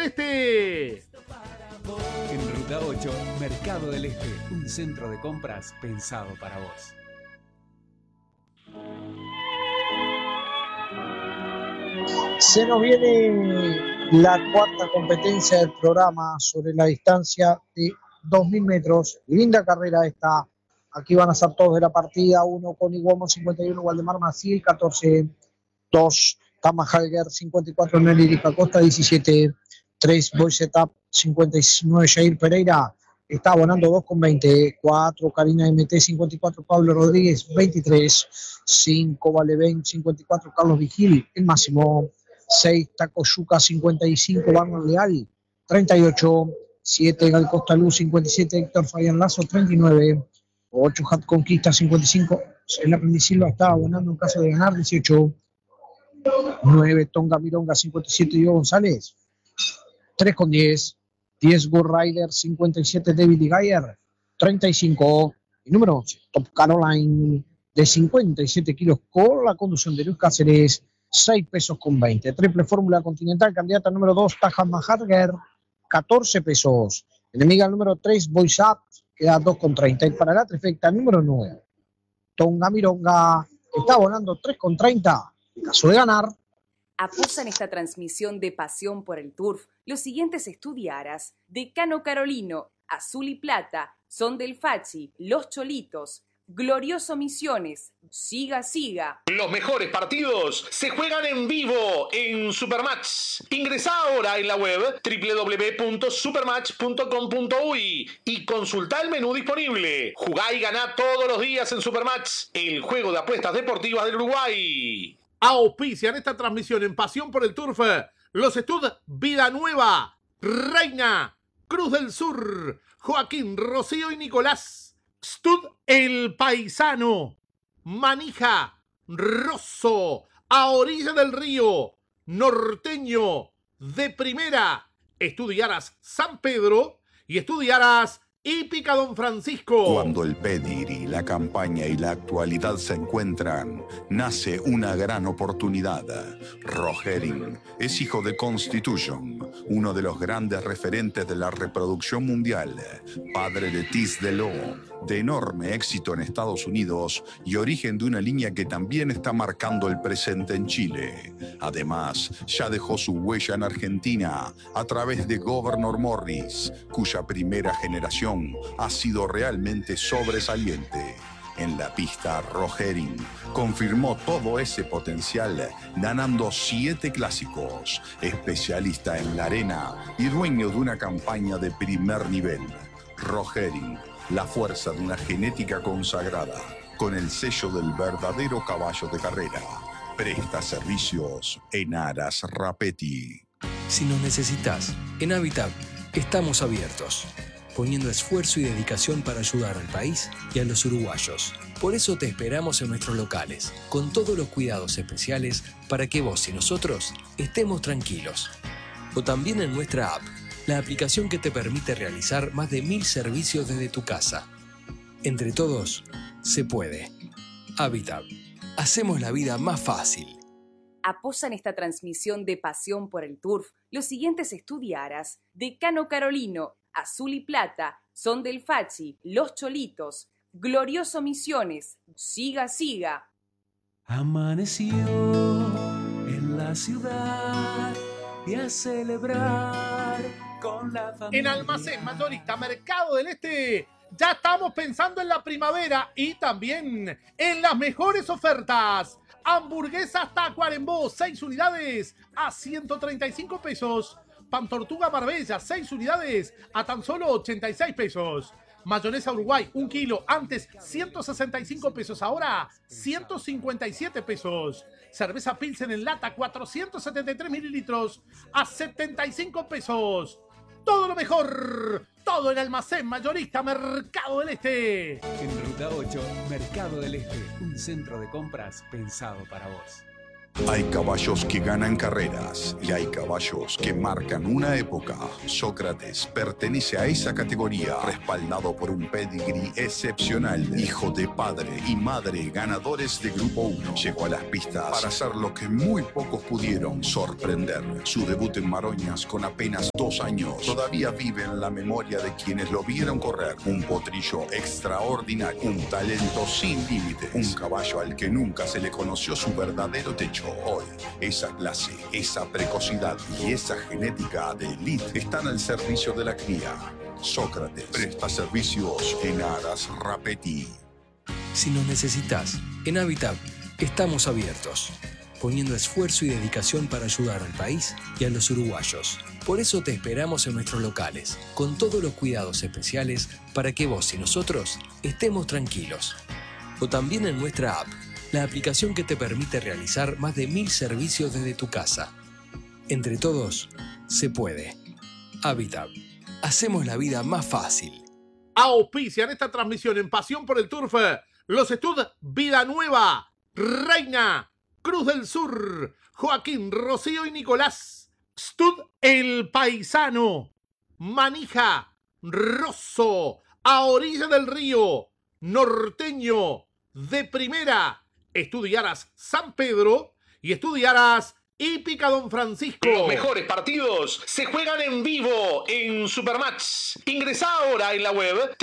del Este. En Ruta 8, Mercado del Este, un centro de compras pensado para vos. Se nos viene la cuarta competencia del programa sobre la distancia de 2.000 metros. Linda carrera esta. Aquí van a estar todos de la partida. 1 con Iguomo, 51 Waldemar Maciel, 14, 2 Tama Halger, 54 Nelly Costa, 17, 3 Boysetap, 59 Jair Pereira. Está abonando 2 con 20, 4 Karina MT, 54 Pablo Rodríguez, 23, 5 Valeven, 54 Carlos Vigil, el máximo. 6 Taco Yuca, 55 Barman Leal, 38, 7 Gal Costa Luz, 57 Héctor Fabián Lazo, 39, 8 Hat Conquista, 55 el Aprendiz Silva está abonando en caso de ganar, 18, 9 Tonga Mironga, 57 Diego González, 3 con 10, 10 Go Rider, 57 David Geyer, 35 y número 11 Top Caroline de 57 kilos con la conducción de Luis Cáceres, 6 pesos con 20. Triple Fórmula Continental, candidata número 2, Taja Maharger, 14 pesos. Enemiga número 3, Boysat, queda 2 con 30. Y para la trifecta número 9, Tonga Mironga, está abonando 3 con 30. En caso de ganar. Apoya en esta transmisión de Pasión por el Turf los siguientes estudiaras: Decano Carolino, Azul y Plata, Son del Fachi, Los Cholitos, Glorioso Misiones, Siga Siga. Los mejores partidos se juegan en vivo en Supermatch. Ingresá ahora en la web www.supermatch.com.uy y consultá el menú disponible. Jugá y ganá todos los días en Supermatch, el juego de apuestas deportivas del Uruguay. Auspician esta transmisión en Pasión por el Turf los Estud Vida Nueva, Reina, Cruz del Sur, Joaquín, Rocío y Nicolás. Stud El Paisano, Manija, Rosso, A Orilla del Río, Norteño, De Primera, Estudiaras San Pedro y Estudiaras Hípica Don Francisco. Cuando el pedigrí, la campaña y la actualidad se encuentran, nace una gran oportunidad. Rogering es hijo de Constitution, uno de los grandes referentes de la reproducción mundial, padre de Tis de Lo, de enorme éxito en Estados Unidos y origen de una línea que también está marcando el presente en Chile. Además, ya dejó su huella en Argentina a través de Governor Morris, cuya primera generación ha sido realmente sobresaliente. En la pista, Rogering confirmó todo ese potencial, ganando 7 clásicos, especialista en la arena y dueño de una campaña de primer nivel. Rogering, la fuerza de una genética consagrada, con el sello del verdadero caballo de carrera. Presta servicios en Aras Rapetti. Si nos necesitas, en Habitat estamos abiertos, poniendo esfuerzo y dedicación para ayudar al país y a los uruguayos. Por eso te esperamos en nuestros locales, con todos los cuidados especiales para que vos y nosotros estemos tranquilos. O también en nuestra app, la aplicación que te permite realizar más de 1000 servicios desde tu casa. Entre todos, se puede. Habitat. Hacemos la vida más fácil. Apoyan esta transmisión de Pasión por el Turf los siguientes estudiaras: Decano Carolino, Azul y Plata, Son del Fachi, Los Cholitos, Glorioso Misiones, Siga Siga. Amaneció en la ciudad y a celebrar con la familia. En Almacén Mayorista Mercado del Este ya estamos pensando en la primavera y también en las mejores ofertas. Hamburguesas Tacuarembó, 6 unidades a 135 pesos. Pan Tortuga Marbella, 6 unidades a tan solo 86 pesos. Mayonesa Uruguay, 1 kilo, antes 165 pesos, ahora 157 pesos. Cerveza Pilsen en lata, 473 mililitros a 75 pesos. Todo lo mejor, todo en Almacén Mayorista Mercado del Este. En Ruta 8, Mercado del Este, un centro de compras pensado para vos. Hay caballos que ganan carreras y hay caballos que marcan una época. Sócrates pertenece a esa categoría, respaldado por un pedigrí excepcional. Hijo de padre y madre ganadores de Grupo 1. Llegó a las pistas para hacer lo que muy pocos pudieron, sorprender. Su debut en Maroñas con apenas 2 años todavía vive en la memoria de quienes lo vieron correr. Un potrillo extraordinario, un talento sin límites, un caballo al que nunca se le conoció su verdadero techo. Hoy, esa clase, esa precocidad y esa genética de élite están al servicio de la cría. Sócrates presta servicios en Aras Rapeti. Si nos necesitas, en Habitat estamos abiertos, poniendo esfuerzo y dedicación para ayudar al país y a los uruguayos. Por eso te esperamos en nuestros locales, con todos los cuidados especiales para que vos y nosotros estemos tranquilos. O también en nuestra app, la aplicación que te permite realizar más de 1000 servicios desde tu casa. Entre todos, se puede. Habitat. Hacemos la vida más fácil. Auspician esta transmisión en Pasión por el Turf los Stud Vida Nueva, Reina, Cruz del Sur, Joaquín, Rocío y Nicolás. Stud El Paisano, Manija, Rosso, A Orilla del Río, Norteño, De Primera, Estudiaras San Pedro y Estudiaras Hípica Don Francisco. Los mejores partidos se juegan en vivo en Supermatch. Ingresá ahora en la web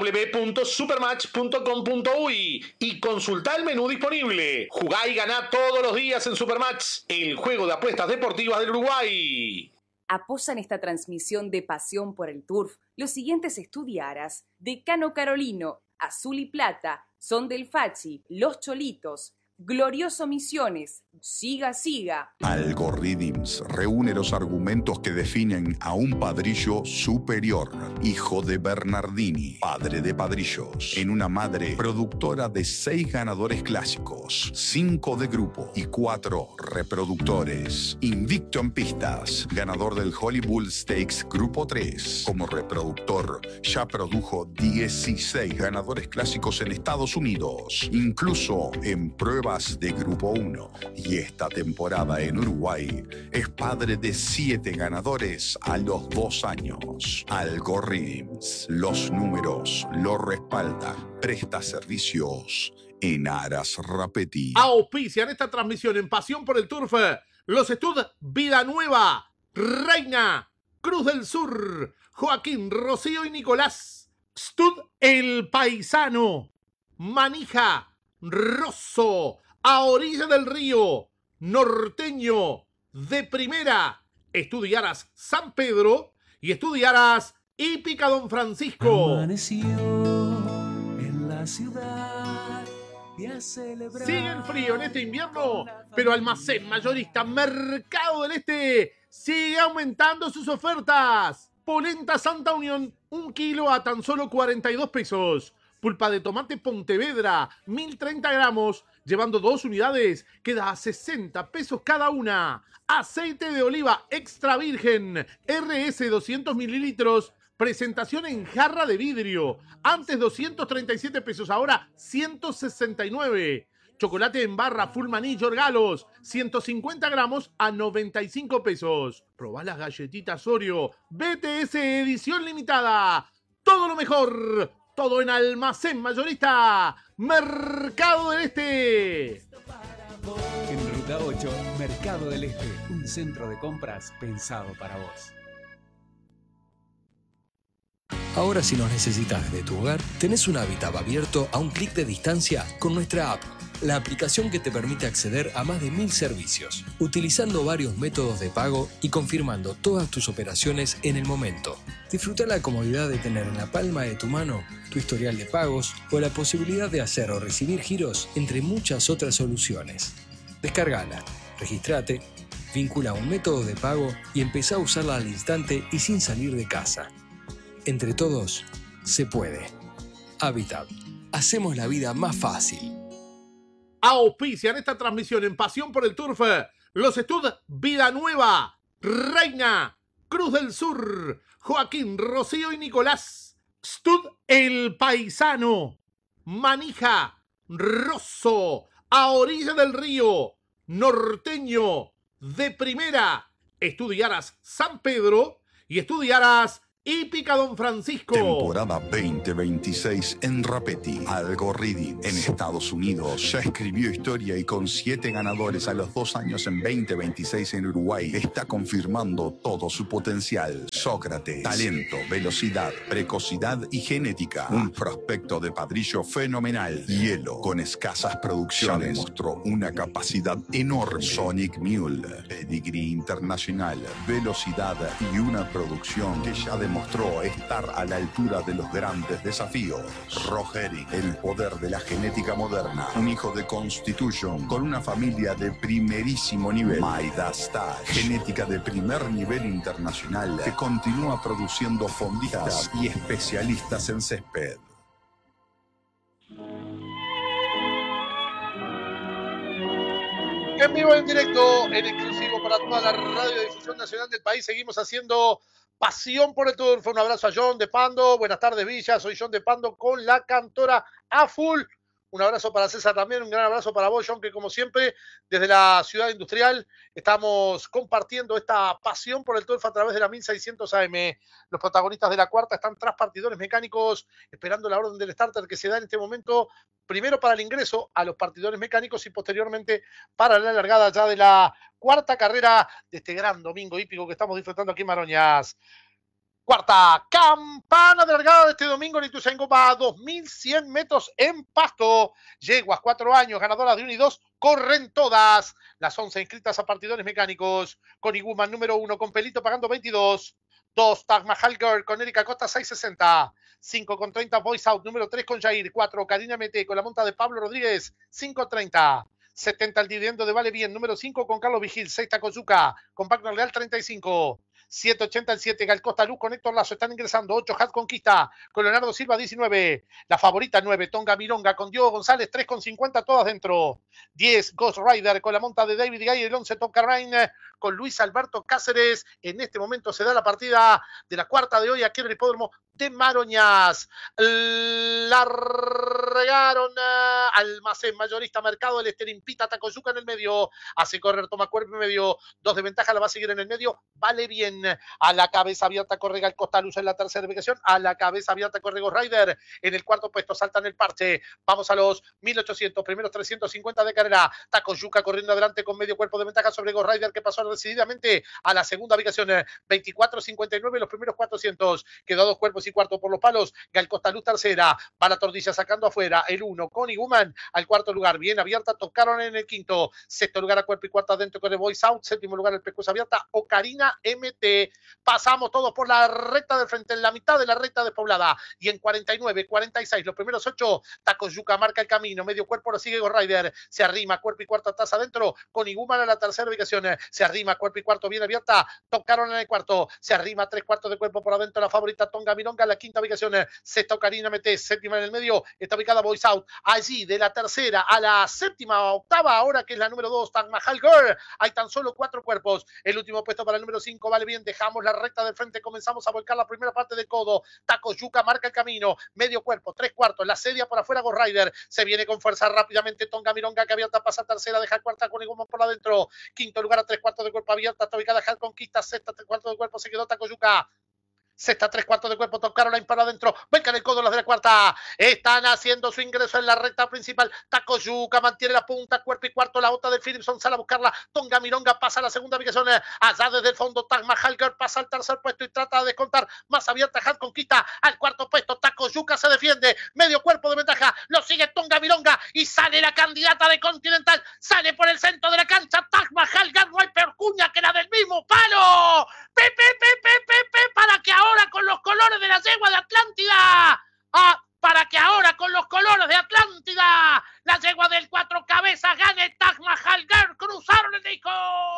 www.supermatch.com.uy y consultá el menú disponible. Jugá y ganá todos los días en Supermatch, el juego de apuestas deportivas del Uruguay. Apoyan esta transmisión de Pasión por el Turf los siguientes estudiaras: Decano Carolino, Azul y Plata, Son del Fachi, Los Cholitos, Glorioso Misiones, Siga Siga. Algorithms reúne los argumentos que definen a un padrillo superior, hijo de Bernardini, padre de padrillos, en una madre productora de 6 ganadores clásicos, 5 de grupo y 4 reproductores. Invicto en pistas, ganador del Holy Bull Stakes Grupo 3. Como reproductor, ya produjo 16 ganadores clásicos en Estados Unidos, incluso en pruebas de Grupo 1. Y esta temporada en Uruguay es padre de 7 ganadores a los 2 años. Algorithms, los números lo respaldan. Presta servicios en Aras Rapeti. Auspician esta transmisión en Pasión por el Turf los Stud Vida Nueva, Reina, Cruz del Sur, Joaquín, Rocío y Nicolás. Stud El Paisano, Manija, Rosso, A Orilla del Río, Norteño, De Primera, Estudiaras San Pedro y Estudiaras Hípica Don Francisco. Amaneció en la ciudad y a celebrar. Sigue el frío en este invierno, pero Almacén Mayorista Mercado del Este sigue aumentando sus ofertas. Polenta Santa Unión, 1 kilo a tan solo 42 pesos. Pulpa de tomate Pontevedra, 1030 gramos, llevando 2 unidades, queda a 60 pesos cada una. Aceite de oliva extra virgen, RS 200 mililitros, presentación en jarra de vidrio. Antes 237 pesos, ahora 169. Chocolate en barra Full Maní Yorgalos, 150 gramos a 95 pesos. Probá las galletitas Oreo, BTS edición limitada. Todo lo mejor. Todo en Almacén Mayorista Mercado del Este. En Ruta 8, Mercado del Este, un centro de compras pensado para vos. Ahora, si nos necesitas desde tu hogar, tenés un Habitat abierto a un clic de distancia con nuestra app, la aplicación que te permite acceder a más de 1000 servicios, utilizando varios métodos de pago y confirmando todas tus operaciones en el momento. Disfruta la comodidad de tener en la palma de tu mano tu historial de pagos o la posibilidad de hacer o recibir giros, entre muchas otras soluciones. Descárgala, registrate, vincula un método de pago y empezá a usarla al instante y sin salir de casa. Entre todos, se puede. Habitat. Hacemos la vida más fácil. Auspician esta transmisión en Pasión por el Turf los Stud Vida Nueva, Reina, Cruz del Sur, Joaquín, Rocío y Nicolás. Stud El Paisano, Manija, Rosso, A Orilla del Río, norteño de primera. Estudiarás San Pedro y estudiarás Hípica Don Francisco. Temporada 2026 en Rapetti. Algo Reading en Estados Unidos. Ya escribió historia y con 7 ganadores a los 2 años en 2026 en Uruguay está confirmando todo su potencial. Sócrates. Talento, velocidad, precocidad y genética. Un prospecto de padrillo fenomenal. Hielo con escasas producciones. Ya demostró una capacidad enorme. Sonic Mule. Pedigree internacional. Velocidad y una producción que ya demostró estar a la altura de los grandes desafíos. Rogerin, el poder de la genética moderna. Un hijo de Constitution con una familia de primerísimo nivel. Midas Touch, genética de primer nivel internacional que continúa produciendo fondistas y especialistas en césped. En vivo, en directo, en exclusivo para toda la radiodifusión nacional del país, seguimos haciendo Pasión por el Turf. Un abrazo a John de Pando. Buenas tardes, Villa. Soy John de Pando con la cantora a full. Un abrazo para César también. Un gran abrazo para vos, John, que como siempre, desde la ciudad industrial, estamos compartiendo esta pasión por el turf a través de la 1600 AM. Los protagonistas de la cuarta están tras partidores mecánicos, esperando la orden del starter que se da en este momento, primero para el ingreso a los partidores mecánicos y posteriormente para la largada ya de la cuarta carrera de este gran domingo hípico que estamos disfrutando aquí en Maroñas. Cuarta campana de largada de este domingo en Ituzaingó, va a 2100 metros en pasto. Yeguas, 4 años, ganadoras de 1 y 2, corren todas. Las 11 inscritas a partidores mecánicos. Con Iguman número 1, con Pelito pagando 22. 2, Taj Mahal Girl con Erika Costa 6.60. 5 con 30, Voice Out número 3 con Jair. 4, Karina MT con la monta de Pablo Rodríguez 5.30. 70 el dividendo de Vale Bien número 5 con Carlos Vigil. 6 Tacozuca con Wagner Leal 35. 7.80 el 7, Gal Costa Luz con Héctor Lazo, están ingresando. 8, Hat Conquista con Leonardo Silva 19. La favorita 9, Tonga Mironga con Diego González 3.50, todas dentro. 10, Ghost Rider con la monta de David Gay. El 11, Tom Carrain con Luis Alberto Cáceres. En este momento se da la partida de la cuarta de hoy aquí en el hipódromo de Maroñas. Largaron Almacén Mayorista Mercado, el Esterimpita Tacoyuca en el medio. Hace correr Toma Cuerpo en medio. 2 de ventaja, la va a seguir en el medio. Vale Bien. A la cabeza abierta corre Gal Costa Luz en la tercera ubicación. A la cabeza abierta corre Ghost Rider en el cuarto puesto. Saltan el parche. Vamos a los 1800, primeros 350 de carrera. Tacoyuca corriendo adelante con medio cuerpo de ventaja sobre Ghost Rider, que pasó decididamente a la segunda ubicación. 24.59 los primeros 400. Quedó 2 cuerpos y cuarto por los palos. Gal Costa Luz tercera. Va la Tordilla sacando afuera. El 1 con Iguman al cuarto lugar. Bien abierta. Tocaron en el quinto. Sexto lugar a cuerpo y cuarto adentro con el Voice Out. Séptimo lugar el Pescueza Abierta. Ocarina MT. Pasamos todos por la recta del frente, en la mitad de la recta despoblada. Y en 49, 46, los primeros 8, Tacoyuca marca el camino. Medio cuerpo lo sigue Ghost Rider. Se arrima, cuerpo y cuarto atrás adentro. Con Iguman a la tercera ubicación. Se arrima, cuerpo y cuarto bien abierta. Tocaron en el cuarto. Se arrima, 3/4 de cuerpo por adentro. La favorita Tonga Mironga, la quinta ubicación. Sexta Ocarina MT, séptima en el medio. Está ubicada Voice Out. Allí de la tercera a la séptima, octava, ahora que es la número 2, Taj Mahal Girl. Hay tan solo 4 cuerpos. El último puesto para el número 5, Vale Bien. Dejamos la recta del frente, comenzamos a volcar la primera parte del codo. Tacoyuca marca el camino. Medio cuerpo, 3/4. La sedia por afuera, Ghost Rider. Se viene con fuerza rápidamente Tonga Mironga, que abierta pasa tercera, deja cuarta con Iguman por adentro. Quinto lugar a 3/4 de cuerpo abierta. Está ubicada Hal Conquista. Sexta, 3/4 de cuerpo se quedó Tacoyuca. Sexta, 3/4 de cuerpo, tocaron la para adentro. Vengan el codo las de la cuarta. Están haciendo su ingreso en la recta principal. Tacoyuca mantiene la punta, cuerpo y cuarto. La otra de Philipson sale a buscarla. Tonga Mironga pasa a la segunda ubicación. Allá desde el fondo, Taj Mahal Girl pasa al tercer puesto y trata de descontar. Más abierta, Hat Conquista al cuarto puesto. Tacoyuca se defiende. Medio cuerpo de ventaja. Lo sigue Tonga Mironga y sale la candidata de Continental. Sale por el centro de la cancha. Taj Mahal Girl, no hay peor cuña que la del mismo palo. Para que ahora con los colores de la yegua de Atlántida, para que ahora con los colores de Atlántida, la yegua del 4 cabezas gane Taj Mahal Girl. Cruzaron el disco.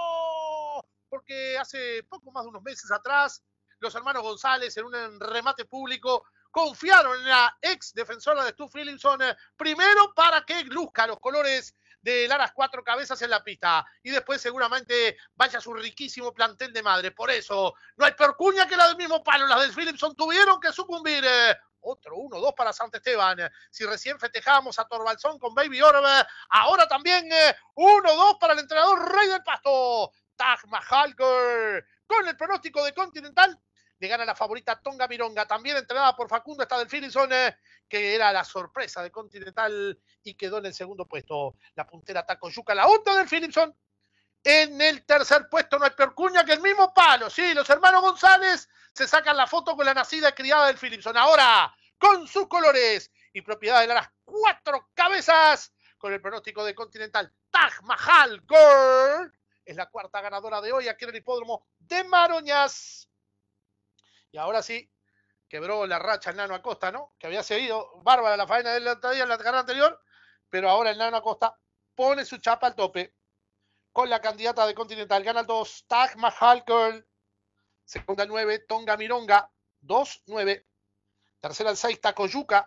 Porque hace poco más de unos meses atrás, los hermanos González, en un remate público, confiaron en la ex defensora de Stu Philipson, primero para que luzca los colores de Laras 4 cabezas en la pista, y después seguramente vaya su riquísimo plantel de madre. Por eso no hay peor cuña que la del mismo palo. Las del Philipson tuvieron que sucumbir Otro 1-2 para Sant Esteban. Si recién festejábamos a Torvaldsson con Baby Orbe, ahora también 1-2 para el entrenador Rey del Pasto. Taj Mahal con el pronóstico de Continental. Le gana la favorita Tonga Mironga, también entrenada por Facundo, está del Philipson, que era la sorpresa de Continental y quedó en el segundo puesto. La puntera Tacoyuca, la otra del Philipson. En el tercer puesto no hay peor cuña que el mismo palo. Sí, los hermanos González se sacan la foto con la nacida y criada del Philipson. Ahora, con sus colores y propiedad de las 4 cabezas, con el pronóstico de Continental, Taj Mahal Girl es la cuarta ganadora de hoy aquí en el hipódromo de Maroñas. Y ahora sí, quebró la racha el Nano Acosta, ¿no? Que había seguido bárbara la faena del otro día en la carrera anterior, pero ahora el Nano Acosta pone su chapa al tope con la candidata de Continental. Gana el 2, Taj Mahal Girl. Segunda el 9, Tonga Mironga, 2-9. Tercera el 6, Tacoyuca,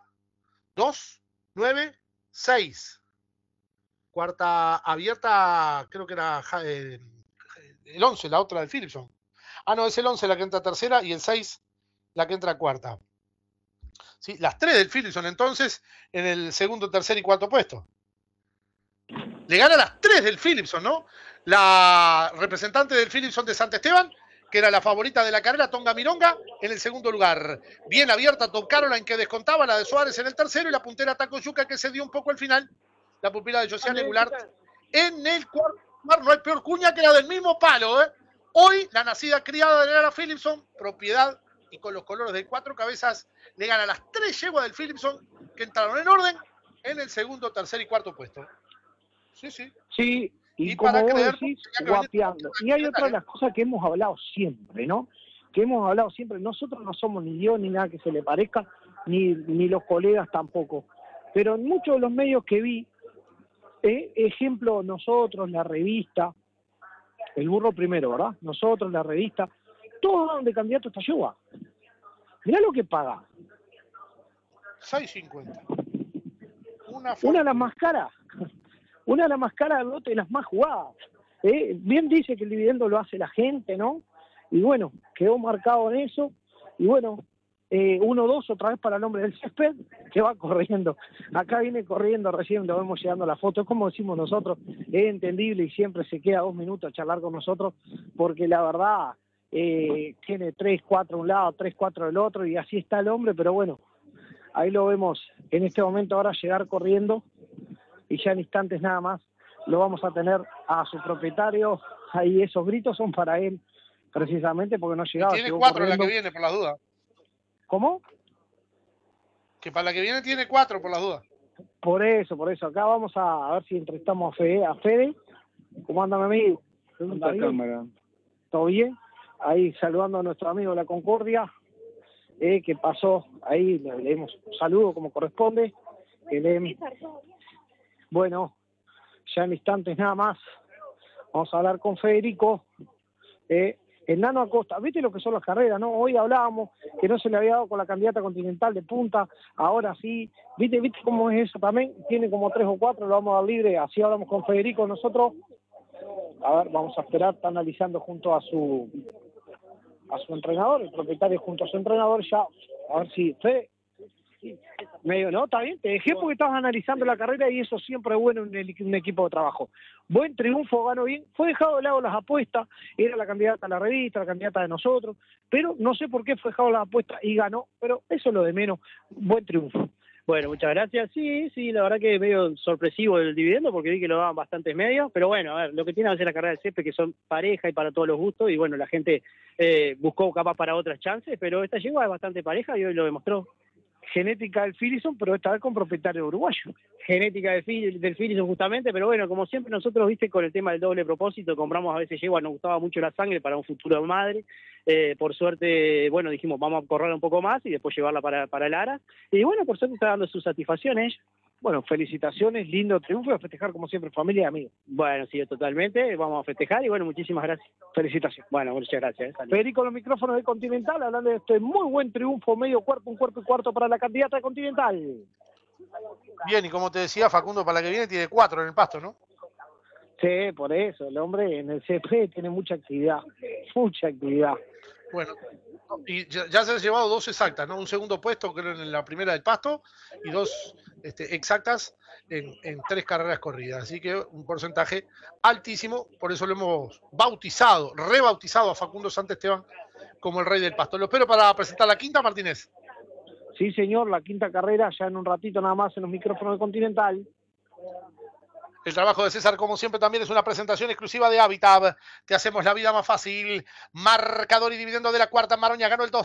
2-9-6. Cuarta abierta, creo que era el 11, la otra del Philipson. Ah, no, es el 11 la que entra tercera y el 6 la que entra cuarta. Sí, las 3 del Philipson entonces en el segundo, tercer y cuarto puesto. Le gana las 3 del Philipson, ¿no? La representante del Philipson de Sant Esteban, que era la favorita de la carrera, Tonga Mironga, en el segundo lugar. Bien abierta Top Caroline, que descontaba la de Suárez en el tercero, y la puntera Tacoyuca, que se dio un poco al final. La pupila de Josiane Goulart en el cuarto lugar. No hay peor cuña que la del mismo palo, ¿eh? Hoy, la nacida criada de Lara Philipson, propiedad y con los colores de 4 cabezas, le gana las 3 yeguas del Philipson, que entraron en orden en el segundo, tercer y cuarto puesto. Sí, sí. Sí, y para como vos creer, decís, guapeando. Y hay otra de las cosas que hemos hablado siempre, ¿no? Que hemos hablado siempre. Nosotros no somos ni yo ni nada que se le parezca, ni los colegas tampoco. Pero en muchos de los medios que vi, ejemplo, nosotros, la revista, el burro primero, ¿verdad? Nosotros, la revista, todos van de candidato a esta yuga. Mirá lo que paga. 6.50. Una de las más caras. Una de las más caras del lote, de las más jugadas. Bien dice que el dividendo lo hace la gente, ¿no? Y bueno, quedó marcado en eso. Y bueno, 1-2 otra vez para el hombre del césped, que va corriendo. Acá viene corriendo, recién lo vemos llegando a la foto. Es como decimos nosotros, es entendible y siempre se queda 2 minutos a charlar con nosotros, porque la verdad tiene 3-4 un lado, 3-4 del otro, y así está el hombre, pero bueno, ahí lo vemos en este momento ahora llegar corriendo. Y ya en instantes nada más lo vamos a tener a su propietario. Ahí esos gritos son para él, precisamente porque no llegaba. Y tiene 4 corriendo. La que viene, por las dudas. ¿Cómo? Que para la que viene tiene 4, por las dudas. Por eso. Acá vamos a ver si entrevistamos a Fede. ¿Cómo anda, mi amigo? ¿Está cámara? ¿Todo bien? Ahí saludando a nuestro amigo de la Concordia, que pasó ahí, le leemos un saludo como corresponde. Bueno, ya en instantes nada más vamos a hablar con Federico, el Nano Acosta. ¿Viste lo que son las carreras, no? Hoy hablábamos que no se le había dado con la candidata Continental de punta, ahora sí. ¿Viste cómo es eso también? Tiene como 3 o 4, lo vamos a dar libre, así hablamos con Federico nosotros. A ver, vamos a esperar, está analizando junto a su entrenador, el propietario junto a su entrenador ya, a ver si Fede. Medio, no, está bien, te dejé porque estabas analizando la carrera y eso siempre es bueno en un equipo de trabajo. Buen triunfo, ganó bien, fue dejado de lado las apuestas, era la candidata a la revista, la candidata de nosotros, pero no sé por qué fue dejado las apuestas y ganó, pero eso es lo de menos, buen triunfo. Bueno, muchas gracias. Sí, la verdad que medio sorpresivo el dividendo porque vi que lo daban bastantes medios, pero bueno, a ver, lo que tiene a veces la carrera de césped que son pareja y para todos los gustos y bueno, la gente buscó capaz para otras chances, pero esta yegua es bastante pareja y hoy lo demostró. Genética del Philipson, pero esta vez con propietario uruguayo. Genética del Philipson justamente, pero bueno, como siempre nosotros, viste, con el tema del doble propósito, compramos a veces yeguas, nos gustaba mucho la sangre para un futuro madre, por suerte, bueno, dijimos, vamos a correr un poco más y después llevarla para el Ara, y bueno, por suerte está dando sus satisfacciones. Bueno, felicitaciones, lindo triunfo y a festejar como siempre, familia y amigos. Bueno, sí, totalmente, vamos a festejar y bueno, muchísimas gracias. Felicitaciones. Bueno, muchas gracias. Federico, los micrófonos de Continental, hablando de este muy buen triunfo, medio cuerpo, un cuerpo y cuarto para la candidata de Continental. Bien, y como te decía, Facundo, para la que viene tiene 4 en el pasto, ¿no? Sí, por eso, el hombre en el CP tiene mucha actividad, mucha actividad. Bueno, Y ya se han llevado 2 exactas, ¿no? Un segundo puesto, creo, en la primera del Pasto, y 2 exactas en 3 carreras corridas. Así que un porcentaje altísimo, por eso lo hemos rebautizado a Facundo Santesteban como el rey del Pasto. Lo espero para presentar la quinta, Martínez. Sí, señor, la quinta carrera ya en un ratito nada más en los micrófonos de Continental. El trabajo de César, como siempre, también es una presentación exclusiva de Habitat. Te hacemos la vida más fácil. Marcador y dividendo de la cuarta. Maroña ganó el